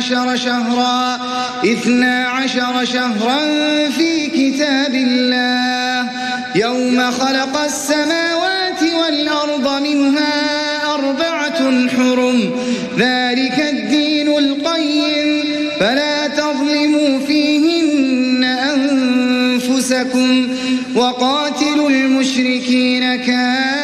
12 شهرا في كتاب الله يوم خلق السماوات والأرض منها 4 حرم ذلك الدين القيم فلا تظلموا فيهن أنفسكم وقاتلوا المشركين كافة